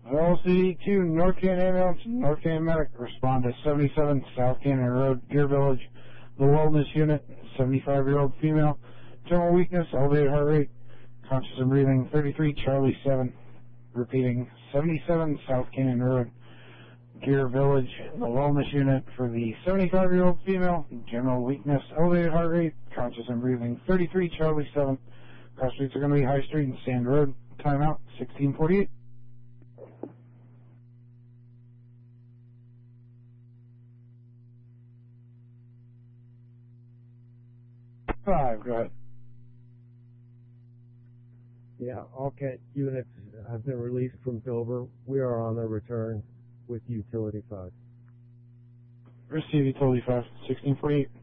LCD2, North Canton Ambulance, North Canton Medic, respond to 77 South Canton Road, Deer Village, the Wellness Unit, 75-year-old female, general weakness, elevated heart rate, conscious and breathing, 33 Charlie 7. Repeating, 77 South Canton Road, Deer Village, the Wellness Unit for the 75-year-old female, general weakness, elevated heart rate, conscious and breathing, 33 Charlie 7. Cross streets are going to be High Street and Sand Road. Timeout, 1648. 5, go ahead. Yeah, all CAT units have been released from Dover. We are on the return with Utility 5. Receive Utility 5, 1648.